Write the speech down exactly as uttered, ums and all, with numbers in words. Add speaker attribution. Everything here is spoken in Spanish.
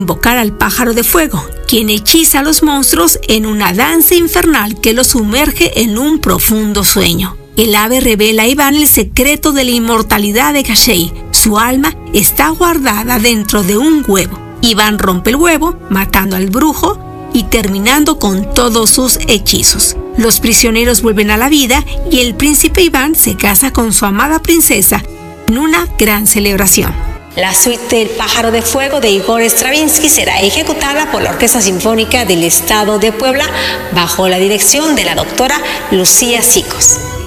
Speaker 1: invocar al pájaro de fuego, quien hechiza a los monstruos en una danza infernal que los sumerge en un profundo sueño. El ave revela a Iván el secreto de la inmortalidad de Kashey. Su alma está guardada dentro de un huevo. Iván rompe el huevo, matando al brujo y terminando con todos sus hechizos. Los prisioneros vuelven a la vida y el príncipe Iván se casa con su amada princesa en una gran celebración.
Speaker 2: La suite del Pájaro de Fuego de Igor Stravinsky será ejecutada por la Orquesta Sinfónica del Estado de Puebla bajo la dirección de la doctora Lucía Sicos.